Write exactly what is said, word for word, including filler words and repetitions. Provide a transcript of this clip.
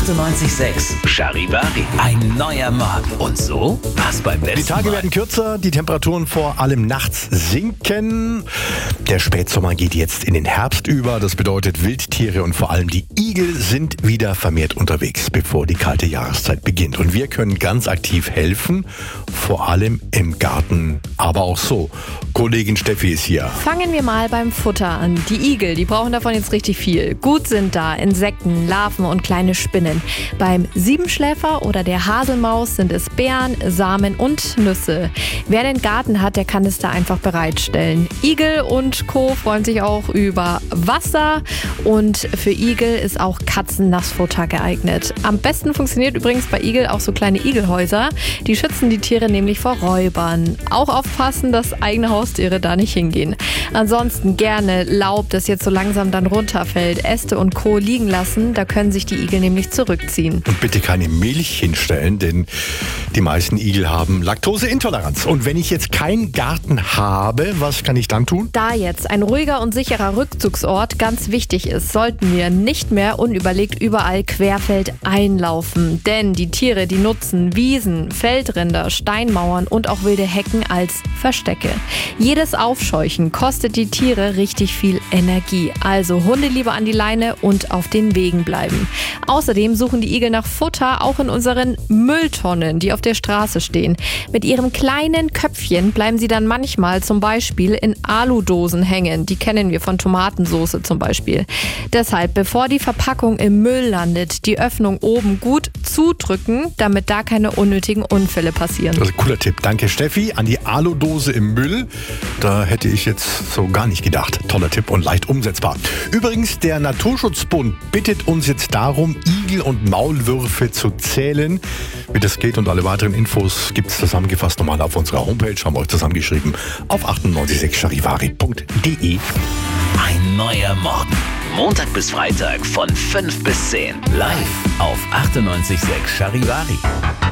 achtundneunzig Komma sechs Charivari. Ein neuer Morgen. Und so war's beim besten Die Tage Mal. werden kürzer, die Temperaturen vor allem nachts sinken. Der Spätsommer geht jetzt in den Herbst über. Das bedeutet, Wildtiere und vor allem die Igel sind wieder vermehrt unterwegs, bevor die kalte Jahreszeit beginnt. Und wir können ganz aktiv helfen, vor allem im Garten, aber auch so. Kollegin Steffi ist hier. Fangen wir mal beim Futter an. Die Igel, die brauchen davon jetzt richtig viel. Gut sind da Insekten, Larven und kleine Spinnen. Beim Siebenschläfer oder der Haselmaus sind es Beeren, Samen und Nüsse. Wer einen Garten hat, der kann es da einfach bereitstellen. Igel und Co. freuen sich auch über Wasser und für Igel ist auch Katzennassfutter geeignet. Am besten funktioniert übrigens bei Igel auch so kleine Igelhäuser. Die schützen die Tiere nämlich vor Räubern. Auch aufpassen, dass eigene Haustiere da nicht hingehen. Ansonsten gerne Laub, das jetzt so langsam dann runterfällt, Äste und Co. liegen lassen. Da können sich die Igel nämlich zurückziehen. Und bitte keine Milch hinstellen, denn die meisten Igel haben Laktoseintoleranz. Und wenn ich jetzt keinen Garten habe, was kann ich dann tun? Da jetzt ein ruhiger und sicherer Rückzugsort ganz wichtig ist, sollten wir nicht mehr unüberlegt überall querfeld einlaufen. Denn die Tiere, die nutzen Wiesen, Feldränder, Steinmauern und auch wilde Hecken als Verstecke. Jedes Aufscheuchen kostet die Tiere richtig viel Energie. Also Hunde lieber an die Leine und auf den Wegen bleiben. Außerdem suchen die Igel nach Futter auch in unseren Mülltonnen, die auf der Straße stehen. Mit ihrem kleinen Köpfchen bleiben sie dann manchmal zum Beispiel in Aludosen hängen. Die kennen wir von Tomatensauce zum Beispiel. Deshalb, bevor die Verpackung im Müll landet, die Öffnung oben gut zudrücken, damit da keine unnötigen Unfälle passieren. Das ist ein cooler Tipp. Danke Steffi. An die Aludose im Müll. Da hätte ich jetzt so gar nicht gedacht. Toller Tipp und leicht umsetzbar. Übrigens, der Naturschutzbund bittet uns jetzt darum, Igel und Maulwürfe zu zählen. Wie das geht und alle weiteren Infos gibt es zusammengefasst nochmal auf unserer Homepage. Haben wir euch zusammengeschrieben auf achtundneunzig Komma sechs charivari punkt de. Ein neuer Morgen. Montag bis Freitag von fünf bis zehn. Live auf achtundneunzig Komma sechs Charivari.